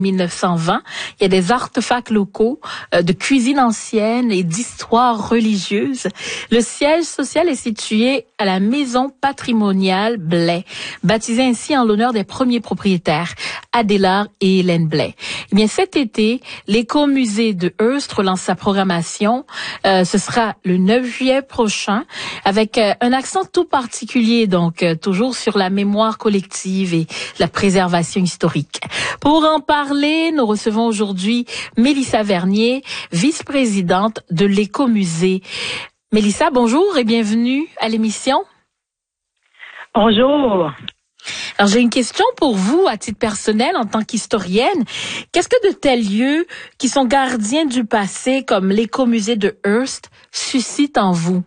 1920. Il y a des artefacts locaux de cuisine ancienne et d'histoire religieuse. Le siège social est situé à la maison patrimoniale Blais, baptisée ainsi en l'honneur des premiers propriétaires, Adélard et Hélène Blais. Eh bien, cet été, l'écomusée de Hearst relance sa programmation. Ce sera le 9 juillet prochain, avec un accent tout particulier, donc toujours sur la mémoire collective et la préservation historique. Pour en parler, nous recevons aujourd'hui Mélissa Vernier, vice-présidente de l'Écomusée. Mélissa, bonjour et bienvenue à l'émission. Bonjour. Alors, j'ai une question pour vous, à titre personnel, en tant qu'historienne. Qu'est-ce que de tels lieux qui sont gardiens du passé, comme l'Écomusée de Hearst, suscitent en vous?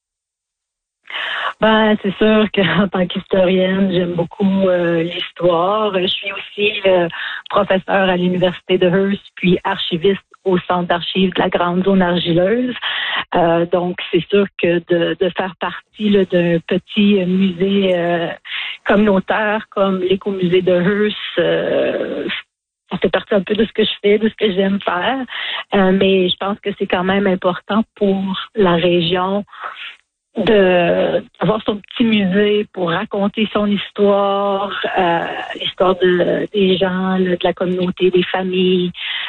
Ben, c'est sûr qu'en tant qu'historienne, j'aime beaucoup l'histoire. Je suis aussi professeure à l'Université de Hearst, puis archiviste au Centre d'archives de la Grande Zone Argileuse. Donc, c'est sûr que de faire partie là, d'un petit musée communautaire comme l'Écomusée de Hearst, ça fait partie un peu de ce que je fais, de ce que j'aime faire. Mais je pense que c'est quand même important pour la région d'avoir son petit musée pour raconter son histoire, l'histoire des gens, de la communauté, des familles,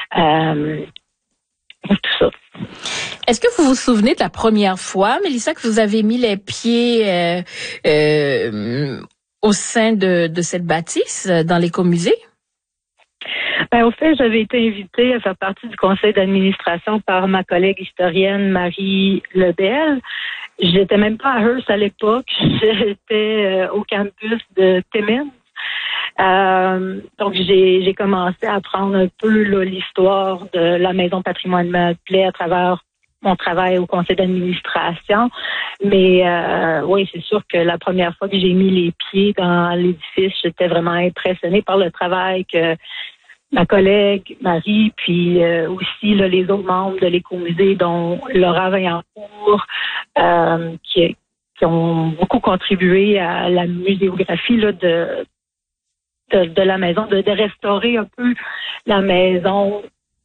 tout ça. Est-ce que vous vous souvenez de la première fois, Mélissa, que vous avez mis les pieds au sein de cette bâtisse dans l'Écomusée? Ben, au fait, j'avais été invitée à faire partie du conseil d'administration par ma collègue historienne Marie Lebel. J'étais même pas à Hearst à l'époque. J'étais au campus de Timmins. Donc, j'ai commencé à apprendre un peu là, l'histoire de la maison patrimoniale Blais à travers mon travail au conseil d'administration. Mais oui, c'est sûr que la première fois que j'ai mis les pieds dans l'édifice, j'étais vraiment impressionnée par le travail que ma collègue Marie, puis aussi là, les autres membres de l'Écomusée, dont Laura Vaillancourt, qui ont beaucoup contribué à la muséographie là, de la maison, de restaurer un peu la maison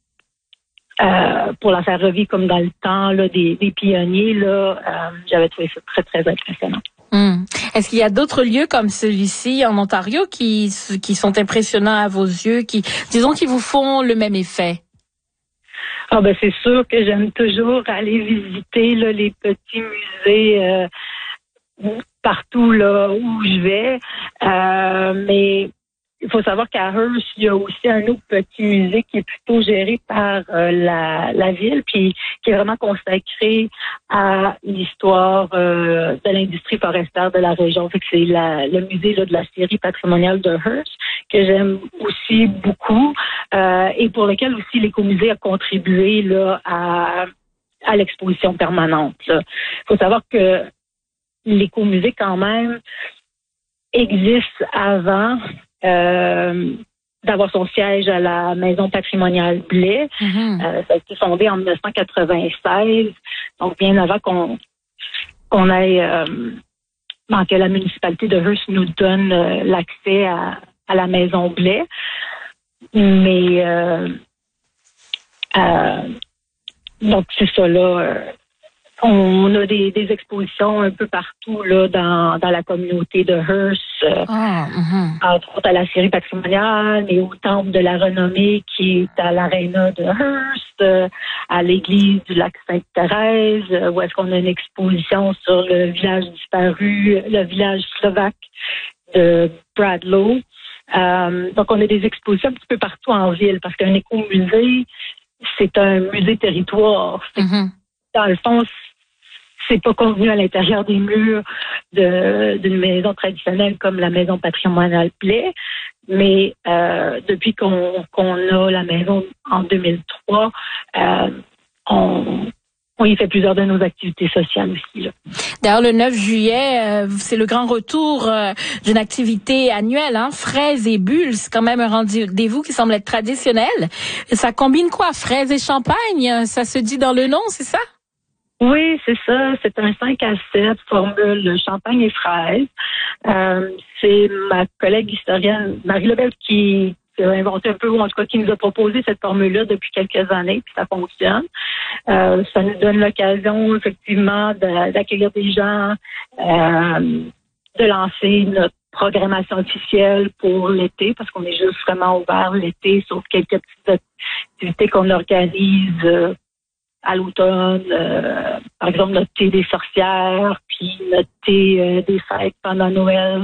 pour la faire revivre comme dans le temps là, des pionniers. Là, j'avais trouvé ça très, très impressionnant. Est-ce qu'il y a d'autres lieux comme celui-ci en Ontario qui sont impressionnants à vos yeux, qui vous font le même effet? Ah ben c'est sûr que j'aime toujours aller visiter là, les petits musées partout là où je vais. Mais il faut savoir qu'à Hearst, il y a aussi un autre petit musée qui est plutôt géré par la ville, puis qui est vraiment consacré à l'histoire de l'industrie forestière de la région. Fait que c'est le musée là, de la série patrimoniale de Hearst, que j'aime aussi beaucoup, et pour lequel aussi l'Écomusée a contribué là, à l'exposition permanente. Il faut savoir que l'Écomusée, quand même, existe avant d'avoir son siège à la maison patrimoniale Blais. Ça a été fondé en 1996, donc bien avant qu'on aille que la municipalité de Hearst nous donne l'accès à la maison Blais. Mais donc c'est ça là. On a des expositions un peu partout là dans la communauté de Hearst, entre autres à la série patrimoniale, mais au temple de la renommée qui est à l'aréna de Hearst, à l'église du lac Sainte-Thérèse, où est-ce qu'on a une exposition sur le village disparu, le village slovaque de Bradlow. Donc on a des expositions un petit peu partout en ville, parce qu'un écomusée, c'est un musée territoire. Dans le fond, c'est pas contenu à l'intérieur des murs d'une maison traditionnelle comme la maison patrimoniale Blais, mais depuis qu'on a la maison en 2003, on y fait plusieurs de nos activités sociales aussi. Là. D'ailleurs, le 9 juillet, c'est le grand retour d'une activité annuelle, fraises et bulles. C'est quand même un rendez-vous qui semble être traditionnel. Ça combine quoi? Fraises et champagne? Ça se dit dans le nom, c'est ça? Oui, c'est ça. C'est un 5 à 7 formule champagne et fraises. C'est ma collègue historienne Marie Lebel qui a inventé un peu, ou en tout cas qui nous a proposé cette formule-là depuis quelques années, puis ça fonctionne. Ça nous donne l'occasion, effectivement, d'accueillir des gens, de lancer notre programmation officielle pour l'été, parce qu'on est juste vraiment ouvert l'été, sauf quelques petites activités qu'on organise à l'automne, par exemple notre thé des sorcières, puis notre thé des fêtes pendant Noël.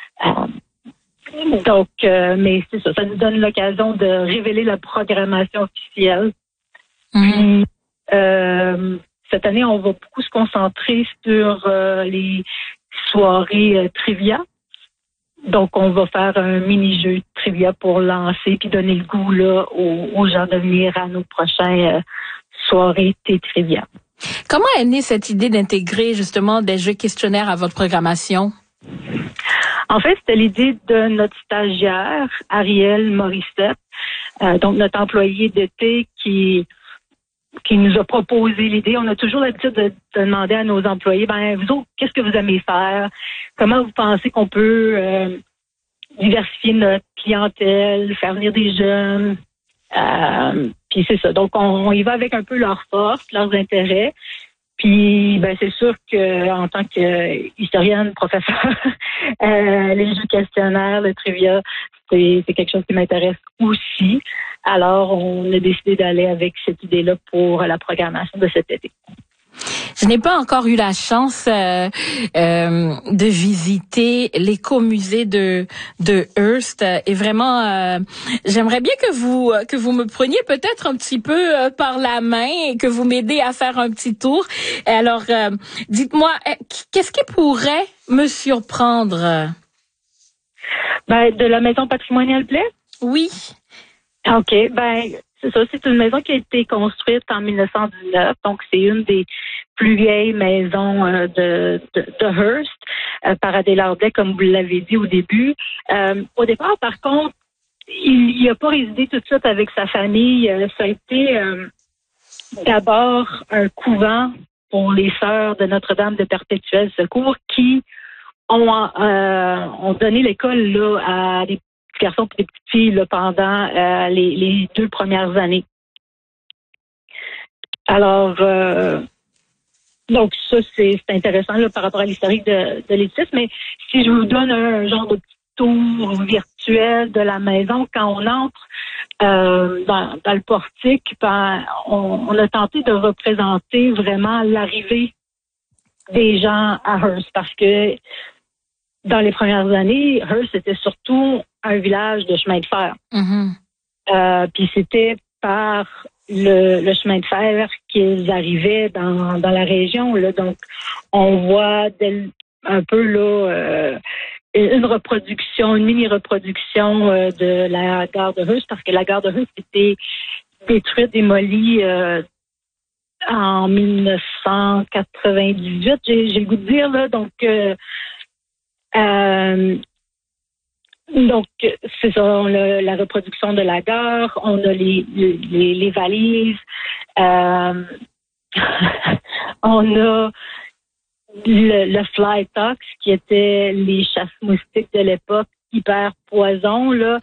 Donc, mais c'est ça nous donne l'occasion de révéler la programmation officielle. Puis, cette année, on va beaucoup se concentrer sur les soirées trivia. Donc, on va faire un mini-jeu de trivia pour lancer puis donner le goût là, aux gens de venir à nos prochains soirées thé trivia. Comment est née cette idée d'intégrer justement des jeux questionnaires à votre programmation? En fait, c'était l'idée de notre stagiaire, Ariel Morissette, donc notre employé d'été qui nous a proposé l'idée. On a toujours l'habitude de demander à nos employés, vous autres, qu'est-ce que vous aimez faire? Comment vous pensez qu'on peut diversifier notre clientèle, faire venir des jeunes? Puis c'est ça. Donc, on y va avec un peu leurs forces, leurs intérêts. Puis, c'est sûr que en tant que historienne, professeure, les jeux questionnaires, le trivia, c'est quelque chose qui m'intéresse aussi. Alors, on a décidé d'aller avec cette idée-là pour la programmation de cet été. Je n'ai pas encore eu la chance de visiter l'écomusée de Hearst et vraiment j'aimerais bien que vous me preniez peut-être un petit peu par la main et que vous m'aidez à faire un petit tour. Alors dites-moi, qu'est-ce qui pourrait me surprendre? De la maison patrimoniale Blais? Oui. OK, c'est ça, c'est une maison qui a été construite en 1919, donc c'est une des plus vieilles maisons de Hearst par Adélard Blais, comme vous l'avez dit au début. Au départ, par contre, il n'a pas résidé tout de suite avec sa famille. Ça a été d'abord un couvent pour les sœurs de Notre-Dame de Perpétuel Secours qui ont donné l'école là à des garçons et des petites filles là, pendant les 2 premières années. Alors, donc ça, c'est intéressant là, par rapport à l'historique de l'édifice, mais si je vous donne un genre de petit tour virtuel de la maison, quand on entre dans le portique, on a tenté de représenter vraiment l'arrivée des gens à Hearst, parce que dans les premières années, Hearst était surtout un village de chemin de fer. Puis c'était par le chemin de fer qu'ils arrivaient dans la région. Là. Donc, on voit un peu là une mini-reproduction de la gare de Hearst, parce que la gare de Hearst était détruite, démolie en 1998, j'ai le goût de dire. Là. Donc, c'est ça, on a la reproduction de la gare, on a les valises, on a le fly tox, qui était les chasse-moustiques de l'époque, hyper poison, là,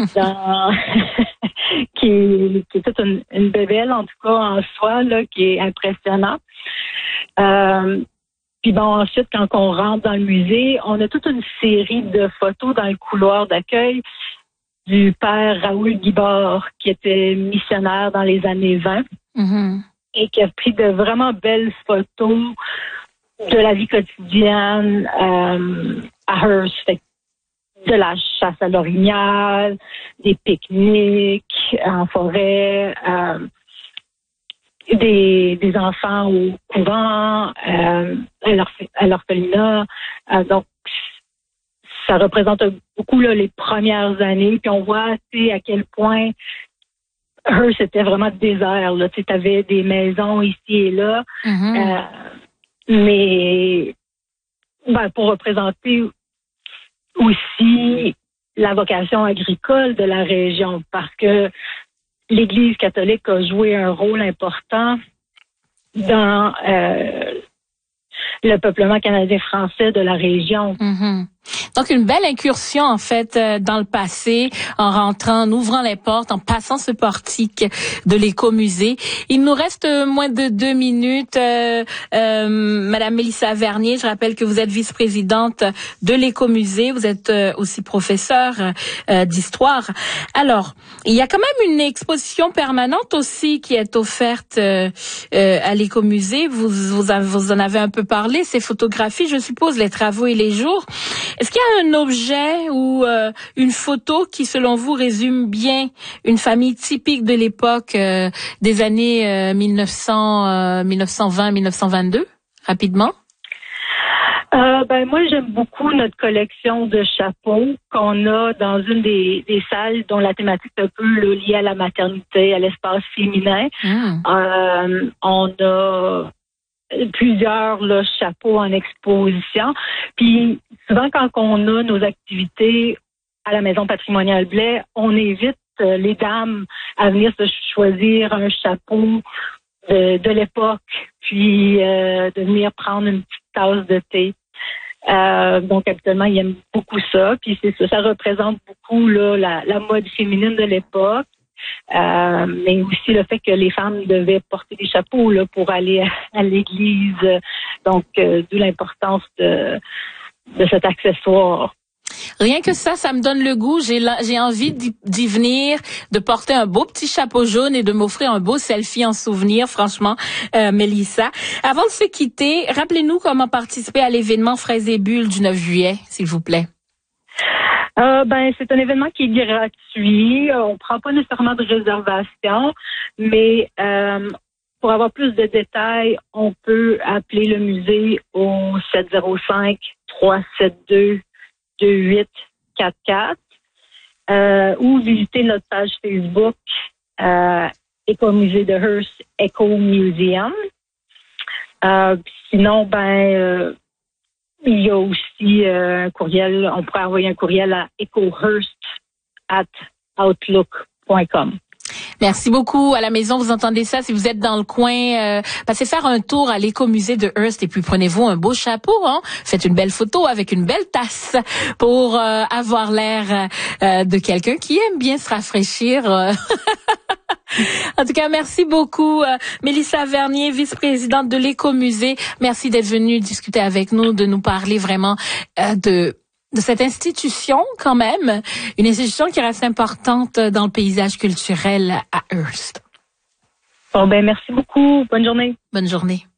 qui est toute une bébelle, en tout cas, en soi, là, qui est impressionnant. Puis ensuite, quand on rentre dans le musée, on a toute une série de photos dans le couloir d'accueil du père Raoul Guibord, qui était missionnaire dans les années 20 et qui a pris de vraiment belles photos de la vie quotidienne à Hearst. Fait, de la chasse à l'orignal, des pique-niques en forêt, des enfants au couvent, à l'orphelinat. Donc, ça représente beaucoup là, les premières années. Puis on voit à quel point Hearst c'était vraiment désert. Tu avais des maisons ici et là. Mais pour représenter aussi la vocation agricole de la région, parce que l'Église catholique a joué un rôle important dans le peuplement canadien-français de la région. Donc, une belle incursion, en fait, dans le passé, en rentrant, en ouvrant les portes, en passant ce portique de l'écomusée. Il nous reste moins de 2 minutes. Madame Mélissa Vernier, je rappelle que vous êtes vice-présidente de l'écomusée. Vous êtes aussi professeure d'histoire. Alors, il y a quand même une exposition permanente aussi qui est offerte à l'écomusée. Vous en avez un peu parlé, ces photographies, je suppose, les travaux et les jours. Est-ce qu'il y a un objet ou une photo qui, selon vous, résume bien une famille typique de l'époque des années 1920-1922, rapidement? Moi, j'aime beaucoup notre collection de chapeaux qu'on a dans une des salles dont la thématique est un peu liée à la maternité, à l'espace féminin. On a plusieurs chapeaux en exposition. Puis souvent, quand on a nos activités à la Maison patrimoniale Blais, on invite les dames à venir se choisir un chapeau de l'époque, puis de venir prendre une petite tasse de thé. Donc, habituellement, ils aiment beaucoup ça. Puis c'est ça représente beaucoup la mode féminine de l'époque. Mais aussi le fait que les femmes devaient porter des chapeaux pour aller à l'église. Donc, d'où l'importance de cet accessoire. Rien que ça me donne le goût. J'ai envie d'y venir, de porter un beau petit chapeau jaune et de m'offrir un beau selfie en souvenir, franchement, Mélissa. Avant de se quitter, rappelez-nous comment participer à l'événement Fraises et Bulles du 9 juillet, s'il vous plaît. C'est un événement qui est gratuit. On prend pas nécessairement de réservation, mais pour avoir plus de détails, on peut appeler le musée au 705-372-2844 ou visiter notre page Facebook Écomusée de Hearst Eco Museum. Sinon, il y a aussi un courriel, on pourrait envoyer un courriel à ecohearst@outlook.com. Merci beaucoup. À la maison, vous entendez ça. Si vous êtes dans le coin, passez faire un tour à l'écomusée de Hearst et puis prenez-vous un beau chapeau. Faites une belle photo avec une belle tasse pour avoir l'air de quelqu'un qui aime bien se rafraîchir. En tout cas, merci beaucoup, Mélissa Vernier, vice-présidente de l'Écomusée. Merci d'être venue discuter avec nous, de nous parler vraiment de cette institution quand même, une institution qui reste importante dans le paysage culturel à Hearst. Merci beaucoup. Bonne journée. Bonne journée.